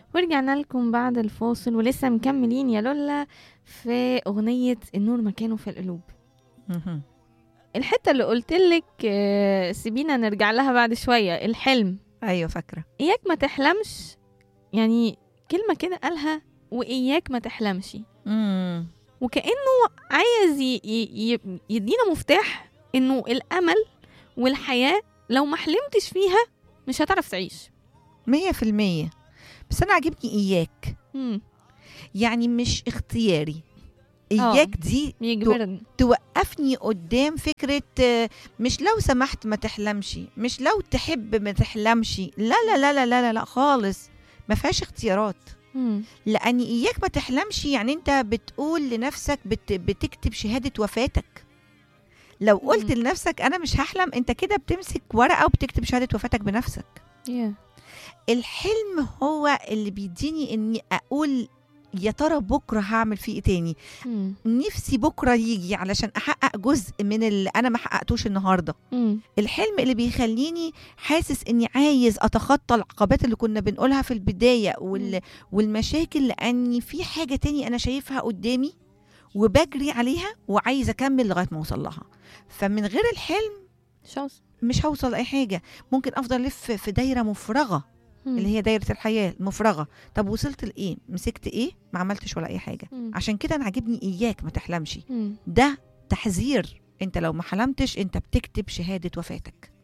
ورجعنا لكم بعد الفاصل ولسه مكملين يا لولا في أغنية النور مكانه في القلوب. مهم. الحتة اللي قلتلك سيبينا نرجع لها بعد شوية. الحلم ايوه فاكره. إياك ما تحلمش، يعني كلمة كده قالها وإياك ما تحلمش، مم. وكأنه عايز يدينا مفتاح إنه الأمل والحياة لو ما حلمتش فيها مش هتعرف تعيش. 100%. بس انا عاجبني اياك، مم. يعني مش اختياري. اياك دي يجبرني. توقفني قدام فكرة مش لو سمحت ما تحلمش، مش لو تحب ما تحلمش، لا لا لا لا لا لا خالص، ما فيهاش اختيارات. مم. لأن إياك ما تحلمش يعني أنت بتقول لنفسك بتكتب شهادة وفاتك. لو قلت لنفسك أنا مش هحلم، أنت كده بتمسك ورقة وبتكتب شهادة وفاتك بنفسك. yeah. الحلم هو اللي بيديني إني أقول يا ترى بكرة هعمل فيه إيه تاني. مم. نفسي بكرة يجي علشان أحقق جزء من اللي أنا ما حققتوش النهاردة. مم. الحلم اللي بيخليني حاسس إني عايز أتخطى العقبات اللي كنا بنقولها في البداية والمشاكل، لأني في حاجة تاني أنا شايفها قدامي وبجري عليها وعايزة أكمل لغاية ما أوصل لها. فمن غير الحلم مش هوصل أي حاجة. ممكن أفضل ألف في دايرة مفرغة اللي هي دايرة الحياة المفرغة. طب وصلت لإيه؟ مسكت إيه؟ ما عملتش ولا أي حاجة. عشان كده أنا عاجبني إياك ما تحلمش. ده تحذير، أنت لو ما حلمتش أنت بتكتب شهادة وفاتك.